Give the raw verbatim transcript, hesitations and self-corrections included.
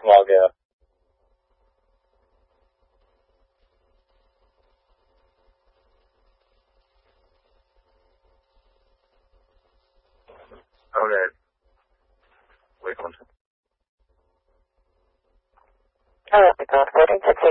small gap. Okay. Wait one second. Hello, Golf Boarding,